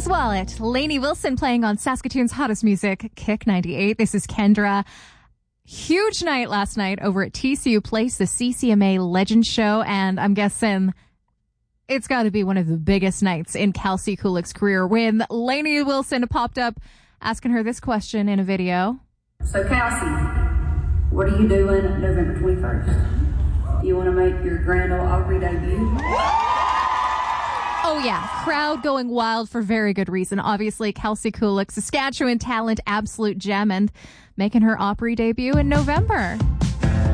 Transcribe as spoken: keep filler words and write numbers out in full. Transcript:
Wallet, Lainey Wilson playing on Saskatoon's hottest music, Kick ninety-eight. This is Kendra. Huge night last night over at T C U Place, the C C M A Legend Show, and I'm guessing it's got to be one of the biggest nights in Kelsey Kulik's career when Lainey Wilson popped up asking her this question in a video. So Kelsey, what are you doing November twenty-first? Do you want to make your Grand Ole Opry debut? Oh, yeah. Crowd going wild for very good reason. Obviously, Kelsey Kulik, Saskatchewan talent, absolute gem, and making her Opry debut in November.